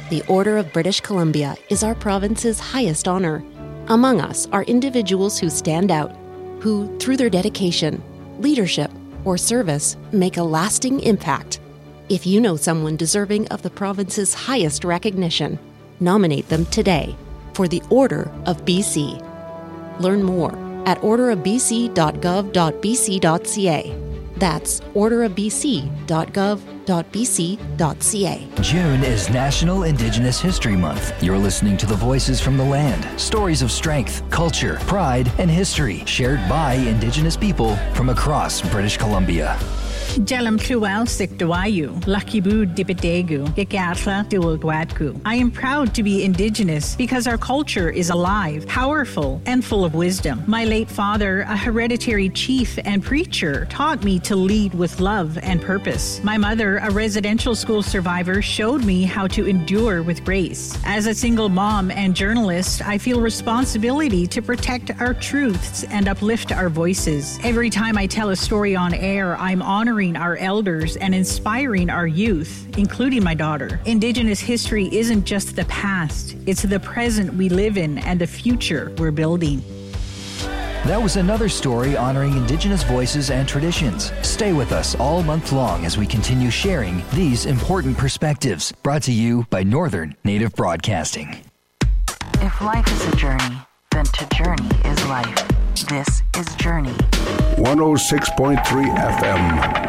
The Order of British Columbia is our province's highest honor. Among us are individuals who stand out, who, through their dedication, leadership, or service, make a lasting impact. If you know someone deserving of the province's highest recognition, nominate them today for the Order of BC. Learn more at orderofbc.gov.bc.ca. That's orderofbc.gov.bc.ca. June is National Indigenous History Month. You're listening to the Voices from the Land, stories of strength, culture, pride, and history shared by Indigenous people from across British Columbia. Jalam Kluwal Sikdawayu, Lakibu Dipedegu, Gekatla Duldwadku. I am proud to be Indigenous because our culture is alive, powerful, and full of wisdom. My late father, a hereditary chief and preacher, taught me to lead with love and purpose. My mother, a residential school survivor, showed me how to endure with grace. As a single mom and journalist, I feel responsibility to protect our truths and uplift our voices. Every time I tell a story on air, I'm honoring our elders and inspiring our youth, including my daughter. Indigenous history isn't just the past, it's the present we live in and the future we're building. That was another story honoring Indigenous voices and traditions. Stay with us all month long as we continue sharing these important perspectives. Brought to you by Northern Native Broadcasting. If life is a journey, then to journey is life. This is Journey. 106.3 FM.